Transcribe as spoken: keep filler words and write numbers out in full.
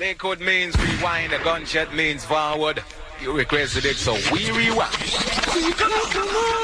Lakewood means rewind, a gunshot means forward. You requested it, so we rewind. Come on, come on.